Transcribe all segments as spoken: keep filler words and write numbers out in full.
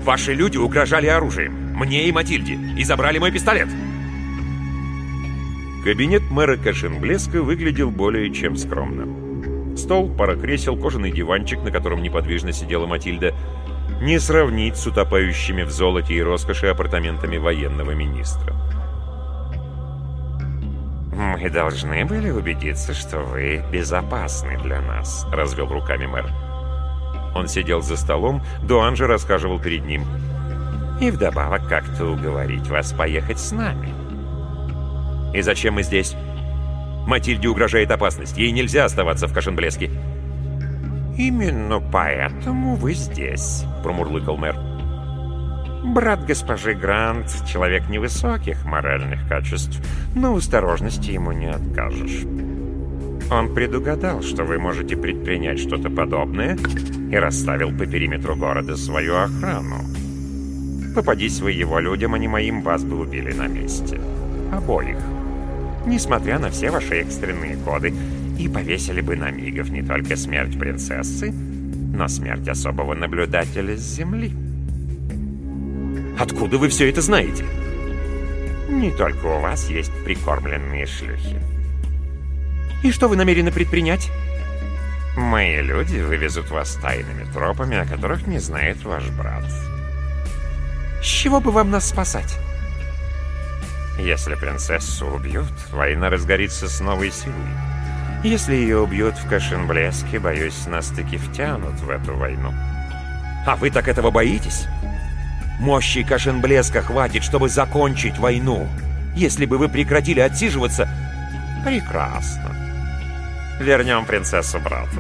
Ваши люди угрожали оружием. Мне и Матильде. И забрали мой пистолет. Кабинет мэра Кашенблеска выглядел более чем скромно. Стол, пара кресел, кожаный диванчик, на котором неподвижно сидела Матильда. Не сравнить с утопающими в золоте и роскоши апартаментами военного министра. «Мы должны были убедиться, что вы безопасны для нас», — развел руками мэр. Он сидел за столом, Дуан же расхаживал перед ним. «И вдобавок как-то уговорить вас поехать с нами». «И зачем мы здесь? Матильде угрожает опасность. Ей нельзя оставаться в Кашенблеске». «Именно поэтому вы здесь», — промурлыкал мэр. «Брат госпожи Грант — человек невысоких моральных качеств, но в осторожности ему не откажешь. Он предугадал, что вы можете предпринять что-то подобное, и расставил по периметру города свою охрану. Попадись вы его людям, а не моим, вас бы убили на месте. Обоих. Несмотря на все ваши экстренные коды, и повесили бы на мигов не только смерть принцессы, но смерть особого наблюдателя с земли». «Откуда вы все это знаете?» «Не только у вас есть прикормленные шлюхи». «И что вы намерены предпринять?» «Мои люди вывезут вас тайными тропами, о которых не знает ваш брат». «С чего бы вам нас спасать?» «Если принцессу убьют, война разгорится с новой силой. Если ее убьют в Кашенблеске, боюсь, нас таки втянут в эту войну». «А вы так этого боитесь? Мощи Кашенблеска хватит, чтобы закончить войну. Если бы вы прекратили отсиживаться...» «Прекрасно. Вернем принцессу брату».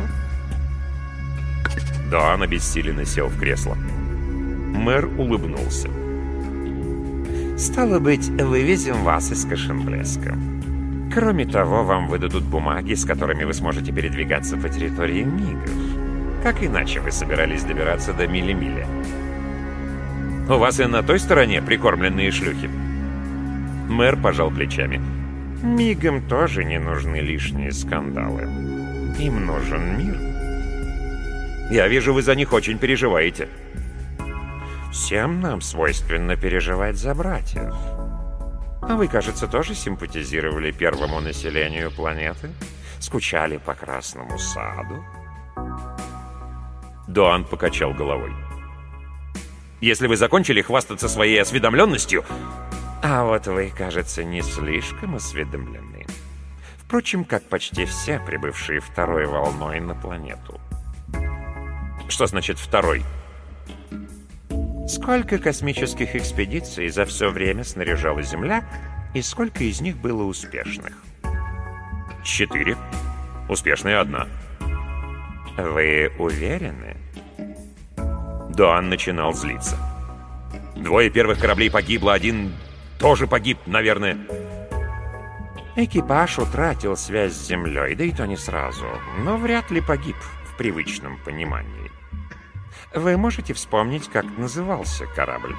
Дуан обессиленно сел в кресло. Мэр улыбнулся. «Стало быть, вывезем вас из Кашенблеска. Кроме того, вам выдадут бумаги, с которыми вы сможете передвигаться по территории мигов. Как иначе вы собирались добираться до Мили-Мили?» «У вас и на той стороне прикормленные шлюхи?» Мэр пожал плечами. «Мигам тоже не нужны лишние скандалы. Им нужен мир». «Я вижу, вы за них очень переживаете». «Всем нам свойственно переживать за братьев. А вы, кажется, тоже симпатизировали первому населению планеты? Скучали по Красному саду?» Дуан покачал головой. «Если вы закончили хвастаться своей осведомленностью...» «А вот вы, кажется, не слишком осведомлены. Впрочем, как почти все, прибывшие второй волной на планету». «Что значит «второй»?» Сколько космических экспедиций за все время снаряжала Земля, и сколько из них было успешных?» «Четыре. Успешная одна». «Вы уверены?» Дуан начинал злиться. «Двое первых кораблей погибло, один тоже погиб, наверное». «Экипаж утратил связь с Землей, да и то не сразу, но вряд ли погиб в привычном понимании. Вы можете вспомнить, как назывался корабль?»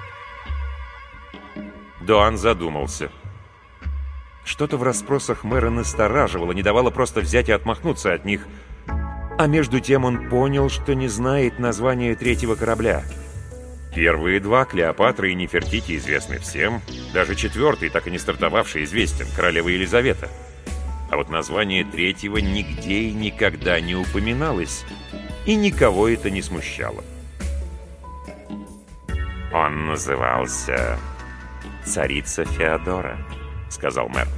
Дуан задумался. Что-то в расспросах мэра настораживало, не давало просто взять и отмахнуться от них. А между тем он понял, что не знает названия третьего корабля. Первые два, Клеопатра и Нефертити, известны всем. Даже четвертый, так и не стартовавший, известен, королева Елизавета. А вот название третьего нигде и никогда не упоминалось, и никого это не смущало. «Он назывался «Царица Феодора», — сказал мэр.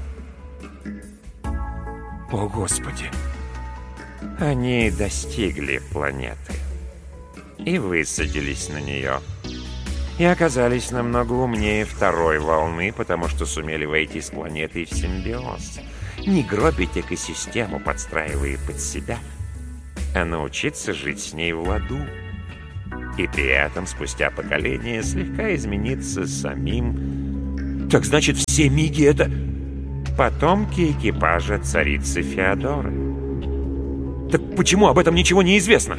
«О, Господи!» «Они достигли планеты и высадились на нее, и оказались намного умнее второй волны, потому что сумели войти с планетой в симбиоз, не гробить экосистему, подстраивая под себя, а научиться жить с ней в ладу, и при этом спустя поколение слегка измениться самим». «Так значит, все миги — это...» «Потомки экипажа царицы Феодоры». «Так почему об этом ничего не известно?»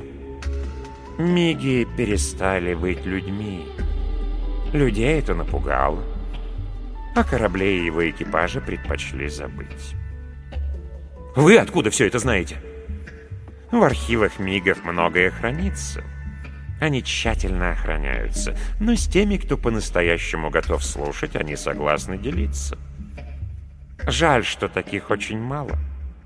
«Миги перестали быть людьми. Людей это напугало, а корабли и его экипажа предпочли забыть». «Вы откуда все это знаете?» «В архивах мигов многое хранится. Они тщательно охраняются, но с теми, кто по-настоящему готов слушать, они согласны делиться. Жаль, что таких очень мало.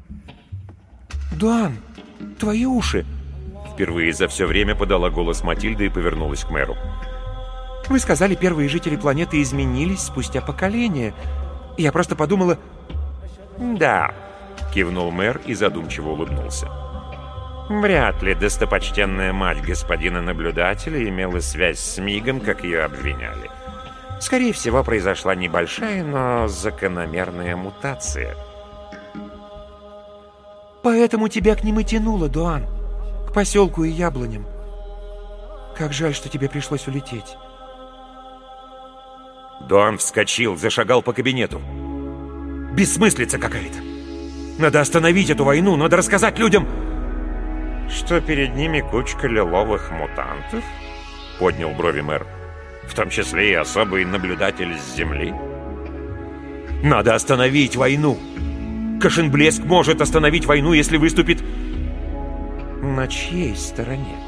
«Дуан, твои уши!» Впервые за все время подала голос Матильда и повернулась к мэру. «Вы сказали, первые жители планеты изменились спустя поколение. Я просто подумала...» «Да», — кивнул мэр и задумчиво улыбнулся. «Вряд ли достопочтенная мать господина наблюдателя имела связь с Мигом, как ее обвиняли. Скорее всего, произошла небольшая, но закономерная мутация». «Поэтому тебя к ним и тянуло, Дуан. К поселку и яблоням. Как жаль, что тебе пришлось улететь». Дуан вскочил, зашагал по кабинету. «Бессмыслица какая-то! Надо остановить эту войну, надо рассказать людям...» «Что перед ними кучка лиловых мутантов?» — поднял брови мэр. «В том числе и особый наблюдатель с Земли?» «Надо остановить войну! Кашенблеск может остановить войну, если выступит...» «На чьей стороне?»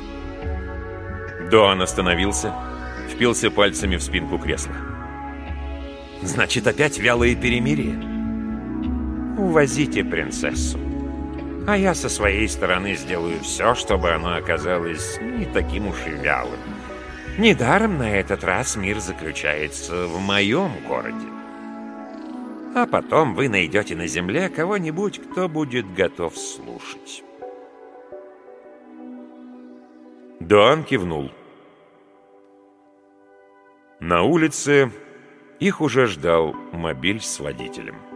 Дуан остановился, впился пальцами в спинку кресла. «Значит, опять вялые перемирия?» «Увозите принцессу. А я со своей стороны сделаю все, чтобы оно оказалось не таким уж и вялым. Недаром на этот раз мир заключается в моем городе. А потом вы найдете на земле кого-нибудь, кто будет готов слушать». Дуан кивнул. На улице их уже ждал мобиль с водителем.